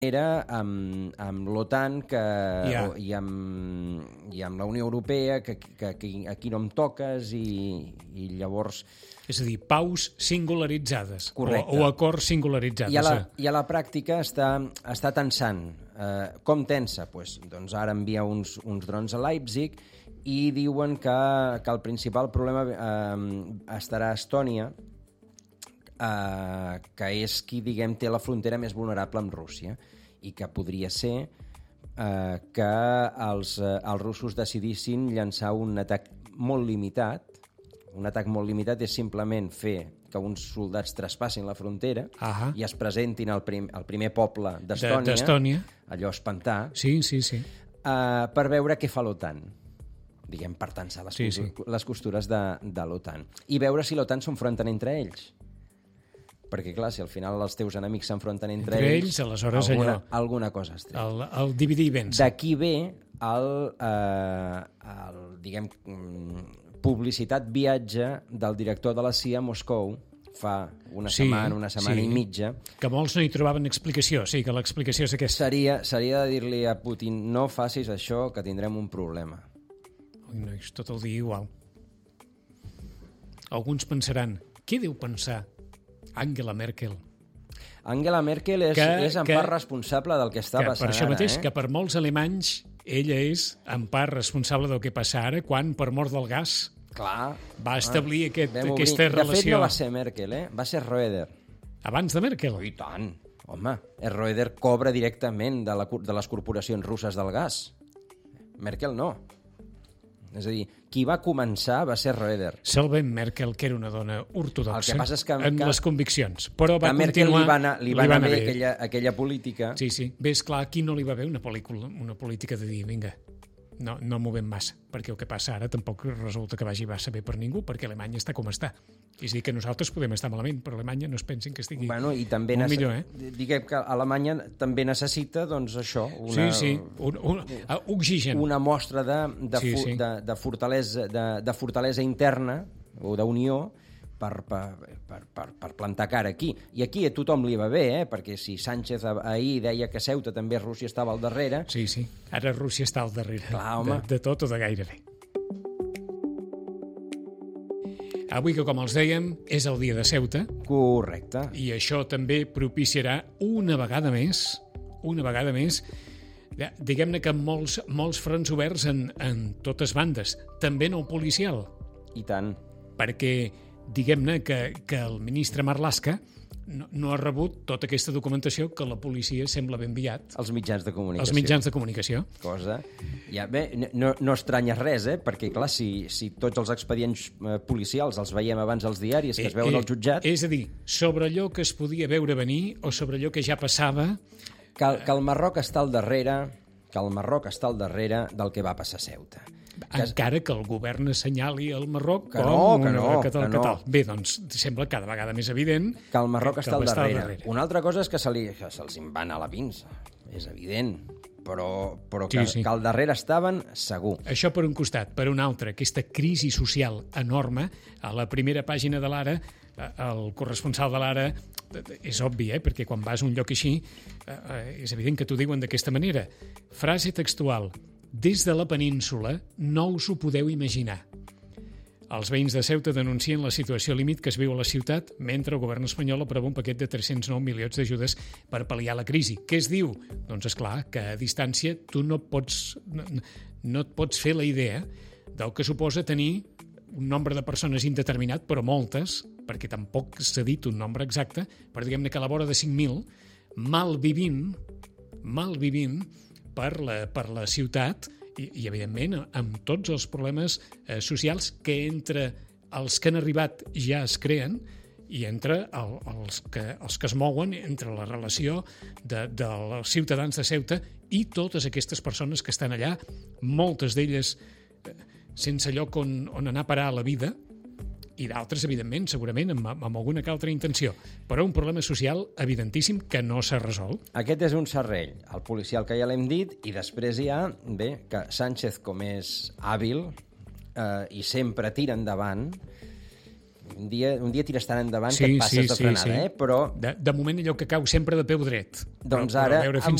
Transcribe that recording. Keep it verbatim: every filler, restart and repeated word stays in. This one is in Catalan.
era amb, amb l'OTAN que, Ja. o, i, amb, i amb la Unió Europea, que, que, que aquí no em toques, i, i llavors... És a dir, paus singularitzades. Correcte. O, o acords singularitzades. I a la, i a la pràctica està, està tensant. Eh, com tensa? Pues, doncs ara envia uns, uns drons a Leipzig i diuen que, que el principal problema eh, estarà a Estònia, eh, que és qui, diguem, té la frontera més vulnerable amb Rússia, i que podria ser eh, que els, eh, els russos decidissin llançar un atac molt limitat. Un atac molt limitat és simplement fer que uns soldats traspassin la frontera Ahà. i es presentin al, prim, al primer poble d'Estònia, De- d'Estònia. allò espantar, Sí, sí, sí. eh, per veure què fa l'OTAN. Diguem, per tensar les, Sí, sí, sí. sí. les costures de, de l'OTAN. I veure si l'OTAN s'enfronten entre ells. Perquè, clar, si al final els teus enemics s'enfronten entre, Entre ells, aleshores alguna, allò- alguna cosa es treu. El, el dividir i vèncer. D'aquí ve el, eh, el, diguem, mm, publicitat viatge del director de la C I A a Moscou fa una Sí, setmana, una setmana sí. i mitja. Que molts no hi trobaven explicació. Sí, que l'explicació és aquesta. Seria, seria de dir-li a Putin no facis això, que tindrem un problema. Ui, nois, tot el dia igual. Alguns pensaran, què deu pensar Angela Merkel? Angela Merkel és, Que- és en que- part responsable del que està Que passant per això ara, mateix, eh? que per molts alemanys ella és en part responsable del que passa ara quan, per mort del gas, Clar. va establir aquest, Vam obrir. aquesta De fet, relació. no va ser Merkel, eh? Va ser Roeder. Abans de Merkel. Oh, i tant. Home, el Roeder cobra directament de, la, cor- de les corporacions russes del gas. Merkel no. És a dir, qui va començar va ser Roeder. Sabem Merkel, que era una dona ortodoxa El que passa és que- en que- les conviccions, però va A Merkel continuar... li va anar, li va anar bé aquella, aquella política. Sí, sí. Bé, esclar, aquí no li va bé una pel·lícula, una política de dir, vinga, no, no movem massa, perquè el que passa ara tampoc resulta que vagi massa bé per ningú, perquè Alemanya està com està. És a dir, que nosaltres podem estar malament, però Alemanya no es pensin que estigui Bueno, i també molt nece- millor, eh? Diguem que Alemanya també necessita, doncs, això, una, Sí, sí, un, un, uh, oxigen. una mostra de, de, Sí, fu- sí. de, de, fortalesa, de, de fortalesa interna o d'unió per, per, per, per, per plantar cara aquí. I aquí a tothom li va bé, eh? Perquè si Sánchez ahir deia que Ceuta també Rússia estava al darrere... Sí, sí. Ara Rússia està al darrere. Clar, home. de, de tot o de gairebé. Avui, que com els dèiem, és el dia de Ceuta, Correcte. i això també propiciarà una vegada més, una vegada més, ja, diguem-ne que molts, molts fronts oberts en, en totes bandes, també no policial, I tant. perquè diguem-ne que, que el ministre Marlaska no, no ha rebut tota aquesta documentació que la policia sembla haver enviat Els mitjans de comunicació. als mitjans de comunicació. Cosa. Ja, bé, no, no estranya res, eh? Perquè, clar, si, si tots els expedients eh, policials els veiem abans als diaris que es veuen al jutjat, És a dir, sobre allò que es podia veure venir o sobre allò que ja passava. que, el- que el Marroc està al darrere que el Marroc està al darrere del que va passar a Ceuta. Que es- Encara que el govern assenyali el Marroc Que com no, que una no, catal, que no. catal. Bé, doncs sembla cada vegada més evident que el Marroc que està al va estar darrere. Una altra cosa és que se li, que se'ls en van a la pinça, és evident, però, però que, Sí, sí. que al darrere estaven segur. Això per un costat. Per un altre, aquesta crisi social enorme. A la primera pàgina de l'Ara, eh, el corresponsal de l'Ara, eh, és obvi, eh, perquè quan vas a un lloc així, eh, eh, és evident que t'ho diuen d'aquesta manera. Frase textual. Des de la península no us ho podeu imaginar. Els veïns de Ceuta denuncien la situació límit que es viu a la ciutat mentre el govern espanyol aprova un paquet de tres-cents nou milions d'ajudes per pal·liar la crisi. Què es diu? Doncs és clar que a distància tu no pots, no, no et pots fer la idea del que suposa tenir un nombre de persones indeterminat, però moltes, perquè tampoc s'ha dit un nombre exacte, però diguem-ne que a la vora de cinc mil, malvivint, malvivint per la, per la ciutat i, i, evidentment, amb tots els problemes eh, socials que entre els que han arribat ja es creen i entre el, els, que, els que es mouen entre la relació de, dels ciutadans de Ceuta i totes aquestes persones que estan allà, moltes d'elles eh, sense lloc on, on anar a parar a la vida, i d'altres, evidentment, segurament, amb, amb alguna que altra intenció. Però un problema social evidentíssim que no s'ha resolt. Aquest és un serrell, el policial que ja l'hem dit, i després hi ha, bé, que Sánchez, com és hàbil eh, i sempre tira endavant, un dia, un dia tires tant endavant sí, que et passes sí, de frenada, sí, sí. eh? Però... De, de moment allò que cau sempre de peu dret. Doncs però, ara, però amb